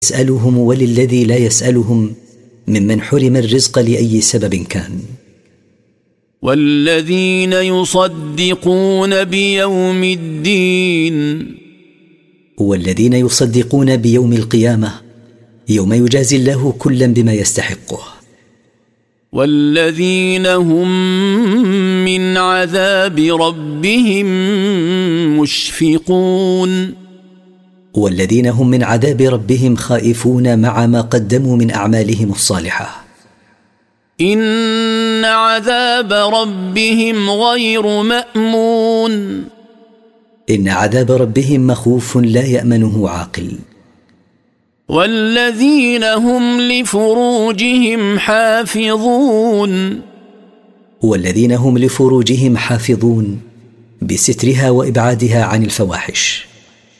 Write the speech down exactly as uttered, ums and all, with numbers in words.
يسألهم وللذي لا يسألهم ممن حرم الرزق لأي سبب كان. والذين يصدقون بيوم الدين والذين يصدقون بيوم القيامة يوم يجازي الله كلا بما يستحقه. والذين هم من عذاب ربهم مشفقون والذين هم من عذاب ربهم خائفون مع ما قدموا من أعمالهم الصالحة. إن عذاب ربهم غير مأمون إن عذاب ربهم مخوف لا يأمنه عاقل. والذين هم لفروجهم حافظون والذين هم لفروجهم حافظون بسترها وإبعادها عن الفواحش.